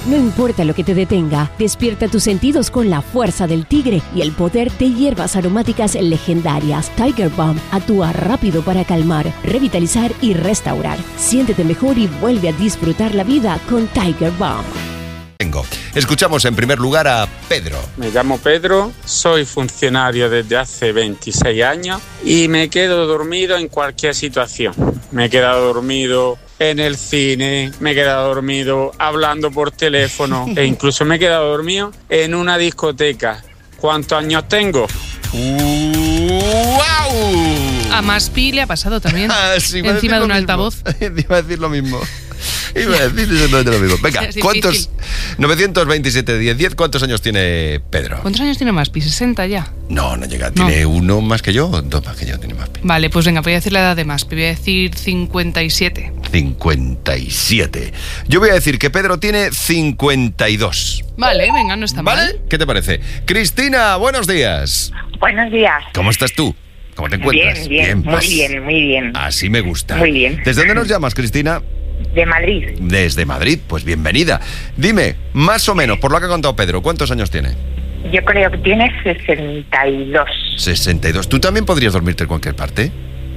No importa lo que te detenga, despierta tus sentidos con la fuerza del tigre y el poder de hierbas aromáticas legendarias. Tiger Balm actúa rápido para calmar, revitalizar y restaurar. Siéntete mejor y vuelve a disfrutar la vida con Tiger Balm. Escuchamos en primer lugar a Pedro. Me llamo Pedro, soy funcionario desde hace 26 años y me quedo dormido en cualquier situación. Me he quedado dormido en el cine, me he quedado dormido hablando por teléfono e incluso me he quedado dormido en una discoteca. ¿Cuántos años tengo? ¡Wow! A Maspi le ha pasado también. Sí, encima de un altavoz. Iba a decir lo mismo. Venga, ¿cuántos? 927-1010, ¿cuántos años tiene Pedro? ¿Cuántos años tiene Maspi? ¿60 ya? No llega. Tiene uno más que yo, dos más que yo tiene Maspi. Vale, pues venga, voy a decir la edad de Maspi. Voy a decir 57. 57. Yo voy a decir que Pedro tiene 52. Vale, venga, no está mal. ¿Vale? ¿Qué te parece? Cristina, buenos días. Buenos días. ¿Cómo estás tú? ¿Cómo te encuentras? Bien, muy bien. Así me gusta. Muy bien. ¿Desde dónde nos llamas, Cristina? De Madrid. Desde Madrid, pues bienvenida. Dime, más o menos, por lo que ha contado Pedro, ¿cuántos años tiene? Yo creo que tiene 62. 62. ¿Tú también podrías dormirte en cualquier parte?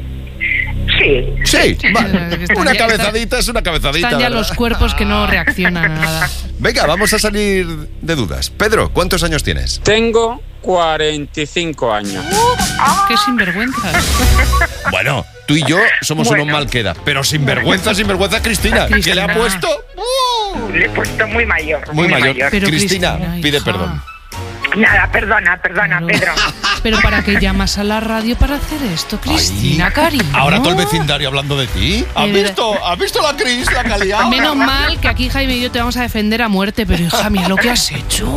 Sí, vale. Una cabezadita es una cabezadita. Están ya ¿verdad? los cuerpos que no reaccionan a nada. Venga, vamos a salir de dudas. Pedro, ¿cuántos años tienes? Tengo 45 años. ¡Qué sinvergüenzas! Bueno, tú y yo somos unos mal queda, pero sinvergüenza, Cristina, que le ha puesto... Le he puesto muy mayor. Muy mayor. Pero Cristina, pide hija. perdón. Nada, perdona, Claro. Pedro. Pero ¿para qué llamas a la radio para hacer esto, Cristina, Ay, cariño? Ahora todo el vecindario hablando de ti. ¿Has visto la Cris, la calidad? Menos mal que aquí Jaime y yo te vamos a defender a muerte, pero hija mía, lo que has hecho.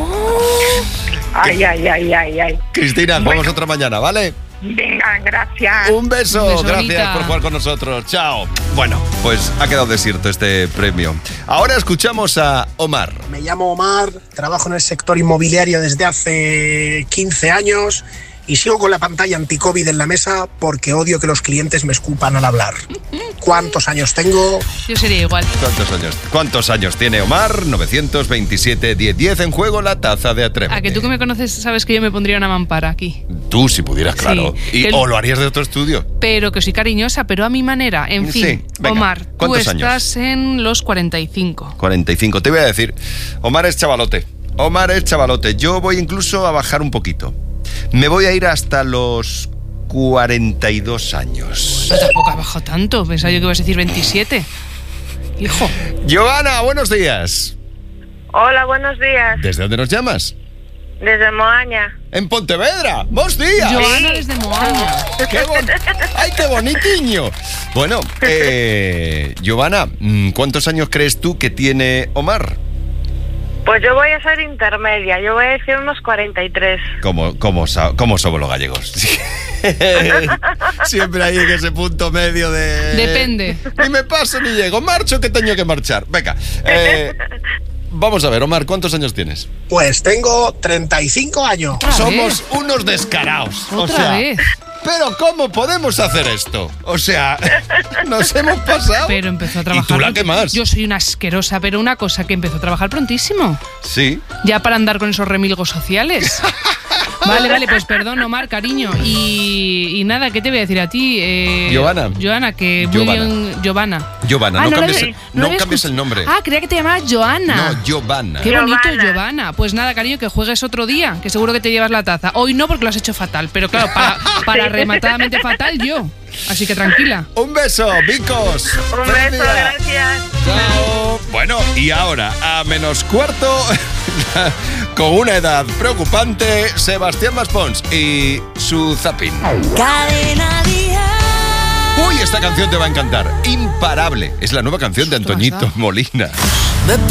Ay. Cristina, vamos otra mañana, ¿vale? Venga, gracias. Un beso, Un beso, gracias bonita. por jugar con nosotros. Chao. Bueno, pues ha quedado desierto este premio. Ahora escuchamos a Omar. Me llamo Omar, trabajo en el sector inmobiliario desde hace 15 años y sigo con la pantalla anti-COVID en la mesa porque odio que los clientes me escupan al hablar. ¿Cuántos años tengo? Yo sería igual. ¿Cuántos años tiene Omar? 927-1010 en juego la taza de Atrévete. A que tú que me conoces sabes que yo me pondría una mampara aquí. Tú, si pudieras, claro. Sí. O lo harías de otro estudio. Pero que soy cariñosa, pero a mi manera. En fin, Sí, venga. Omar, tú ¿Cuántos estás en los 45. 45. Te voy a decir, Omar es chavalote. Yo voy incluso a bajar un poquito. Me voy a ir hasta los 42 años. Pero tampoco ha bajado tanto. Pensaba yo que ibas a decir 27. Hijo. Joana, buenos días. Hola, buenos días. ¿Desde dónde nos llamas? Desde Moaña. En Pontevedra. ¡Bos días! Joana desde Moaña. ¡Ay, qué bonitiño! Bueno, Joana, ¿cuántos años crees tú que tiene Omar? Pues yo voy a ser intermedia. Yo voy a decir unos 43. ¿Cómo somos los gallegos? Siempre hay en ese punto medio de... Depende. Ni me paso ni llego. Marcho que tengo que marchar. Venga. Vamos a ver, Omar, ¿cuántos años tienes? Pues tengo 35 años. Somos unos descaraos. Otra vez. Pero ¿cómo podemos hacer esto? O sea, nos hemos pasado. Pero empezó a trabajar. ¿Y tú la que más? Yo soy una asquerosa, pero una cosa que empezó a trabajar prontísimo. Sí. Ya para andar con esos remilgos sociales. Vale, pues perdón, Omar, cariño. Y nada, ¿qué te voy a decir a ti? Joana, que muy bien. Giovanna, no cambies el nombre. Ah, creía que te llamabas Joana. No, Giovanna. Qué bonito, Giovanna. Pues nada, cariño, que juegues otro día, que seguro que te llevas la taza. Hoy no, porque lo has hecho fatal, pero claro, para rematadamente fatal yo. Así que tranquila. Un beso, Vicos. Un beso, gracias. Chao. Bueno, y ahora, a menos cuarto, con una edad preocupante, Sebastián Maspons y su zapping. Cadena Dial. Uy, esta canción te va a encantar. Imparable. Es la nueva canción de Antoñito Molina.